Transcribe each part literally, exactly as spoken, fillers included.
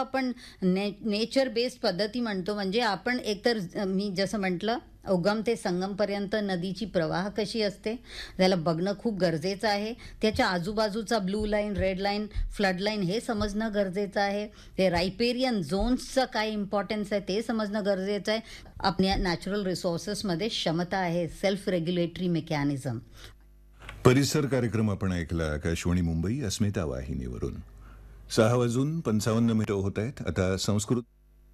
आपण ने nature based पद्धती म्हणतो, म्हणजे आपण एकतर मी जसं म्हटलं उगम ते संगमपर्यंत नदीची प्रवाह कशी असते त्याला बघणं खूप गरजेचं आहे. त्याच्या आजूबाजूचा blue line, red line, flood line हे समजणं गरजेचं आहे. ते रायपेरियन झोन्सचं काय इम्पॉर्टन्स आहे ते समजणं गरजेचं आहे. आपल्या नॅचरल रिसोर्सेसमध्ये क्षमता आहे, सेल्फ रेग्युलेटरी मेकॅनिझम. परिसर कार्यक्रम आपण ऐकला आकाशवाणी मुंबई अस्मिता वाहिनीवरून. सहा वाजून पंचावन्न मिनिटं होत आहेत. आता संस्कृत.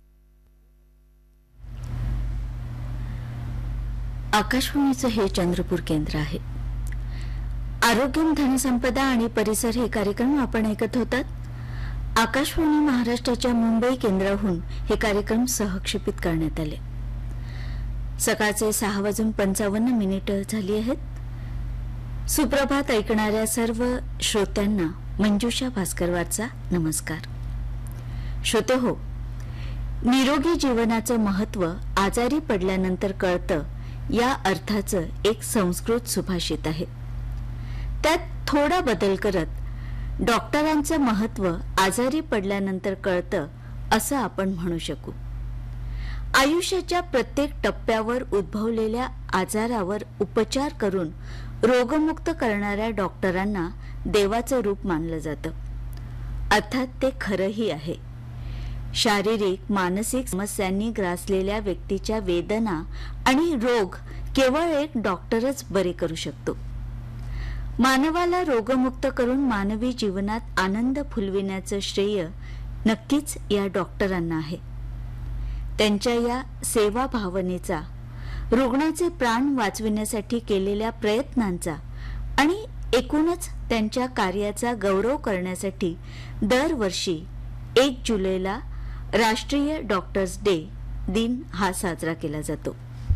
आकाशवाणीचं हे चंद्रपूर केंद्र आहे. आरोग्यम, धनसंपदा आणि परिसर हे कार्यक्रम आपण ऐकत होतात. आकाशवाणी महाराष्ट्राच्या मुंबई केंद्राहून हे कार्यक्रम सहक्षेपित करण्यात आले. सकाळचे सहा वाजून पंचावन्न मिनिटं झाली आहेत. सुप्रभात ऐकणाऱ्या सर्व श्रोत्यांना मंजुषा भास्करवारचा नमस्कार. श्रोते हो, निरोगी जीवनाचं महत्त्व आजारी पडल्यानंतर कळतं या अर्थाचं एक संस्कृत सुभाषित आहे. त्यात थोडा बदल करत डॉक्टरांचं महत्त्व आजारी पडल्यानंतर कळतं असं आपण म्हणू शकू. आयुष्याच्या प्रत्येक टप्प्यावर उद्भवलेल्या आजारावर उपचार करून रोगमुक्त करणाऱ्या डॉक्टरांना देवाचं रूप मानलं जातं. अर्थात ते खरंही आहे. शारीरिक, मानसिक समस्यांनी ग्रासलेल्या व्यक्तीच्या वेदना आणि रोग केवळ एक डॉक्टरच बरे करू शकतो. मानवाला रोगमुक्त करून मानवी जीवनात आनंद फुलविण्याचं श्रेय नक्कीच या डॉक्टरांना आहे. त्यांच्या या सेवा भावनेचा, रुग्णाचे प्राण वाचविण्यासाठी केलेल्या प्रयत्नांचा आणि एकूणच त्यांच्या कार्याचा गौरव करण्यासाठी दरवर्षी एक जुलैला राष्ट्रीय डॉक्टर्स डे दिन हा साजरा केला जातो.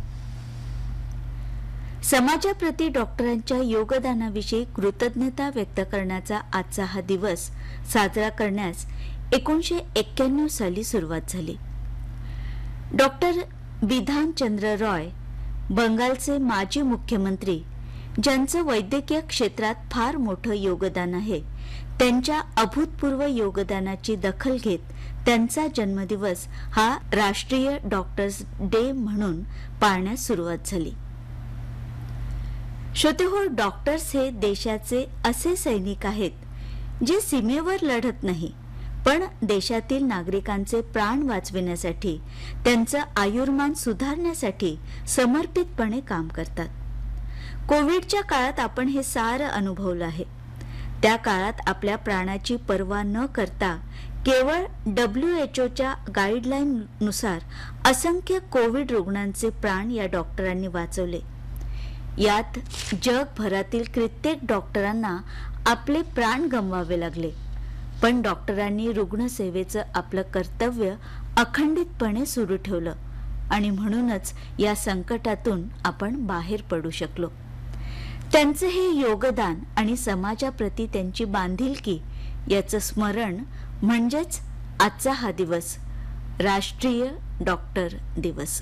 समाजाप्रती डॉक्टरांच्या योगदानाविषयी कृतज्ञता व्यक्त करण्याचा आजचा हा दिवस साजरा करण्यास एकोणीसशे एक्क्याण्णव साली सुरुवात झाली. डॉक्टर बिधान चंद्र रॉय, बंगालचे माजी मुख्यमंत्री, ज्यांचं वैद्यकीय क्षेत्रात फार मोठं योगदान आहे, त्यांच्या अभूतपूर्व योगदानाची दखल घेत त्यांचा जन्मदिवस हा राष्ट्रीय डॉक्टर्स डे म्हणून पाळण्यास सुरुवात झाली. श्रोतेहो, डॉक्टर्स हे देशाचे असे सैनिक आहेत जे सीमेवर लढत नाही, पण देशातील नागरिकांचे प्राण वाचविण्यासाठी, त्यांचं आयुर्मान सुधारण्यासाठी समर्पितपणे काम करतात. कोविडच्या काळात आपण हे सारं अनुभवलं आहे. त्या काळात आपल्या प्राणाची पर्वा न करता केवळ डब्ल्यू एच ओच्या गाईडलाईननुसार असंख्य कोविड रुग्णांचे प्राण या डॉक्टरांनी वाचवले. यात जगभरातील कित्येक डॉक्टरांना आपले प्राण गमवावे लागले, पण डॉक्टरांनी रुग्णसेवेचं आपलं कर्तव्य अखंडितपणे सुरू ठेवलं आणि म्हणूनच या संकटातून आपण बाहेर पडू शकलो. त्यांचे हे योगदान आणि समाजाप्रती त्यांची बांधिलकी याचं स्मरण म्हणजेच आजचा हा दिवस, राष्ट्रीय डॉक्टर दिवस.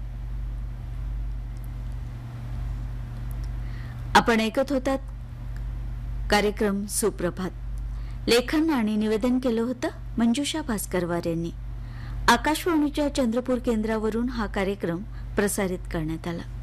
आपण ऐकत होतात कार्यक्रम सुप्रभात. लेखन आणि निवेदन केलं होतं मंजुषा भास्करवार यांनी. आकाशवाणीच्या चंद्रपूर केंद्रावरून हा कार्यक्रम प्रसारित करण्यात आला.